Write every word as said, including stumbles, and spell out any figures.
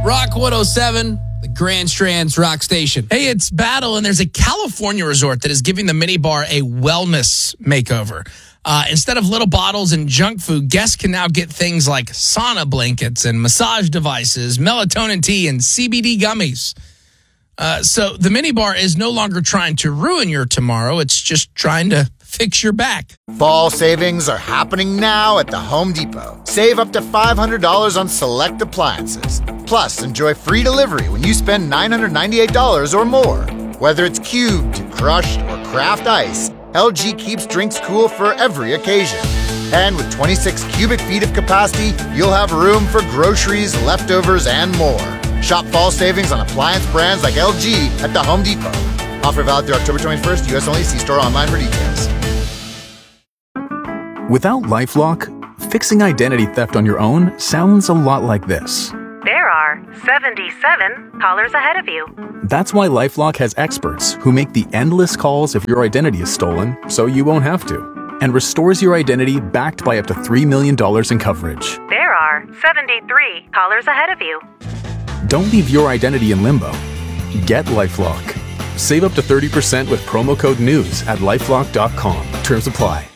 Rock one oh seven, the Grand Strands Rock Station. Hey, it's Battle, and there's a California resort that is giving the minibar a wellness makeover. Uh, instead of little bottles and junk food, guests can now get things like sauna blankets and massage devices, melatonin tea, and C B D gummies. Uh, so the minibar is no longer trying to ruin your tomorrow. It's just trying to fix your back. Fall savings are happening now at the Home Depot. Save up to five hundred dollars on select appliances. Plus, enjoy free delivery when you spend nine hundred ninety-eight dollars or more. Whether it's cubed, crushed, or craft ice, L G keeps drinks cool for every occasion. And with twenty-six cubic feet of capacity, you'll have room for groceries, leftovers, and more. Shop fall savings on appliance brands like L G at the Home Depot. Offer valid through October twenty-first, U S only. See store online for details. Without LifeLock, fixing identity theft on your own sounds a lot like this. There are seventy-seven callers ahead of you. That's why LifeLock has experts who make the endless calls if your identity is stolen, so you won't have to, and restores your identity backed by up to three million dollars in coverage. There are seventy-three callers ahead of you. Don't leave your identity in limbo. Get LifeLock. Save up to thirty percent with promo code NEWS at lifelock dot com. Terms apply.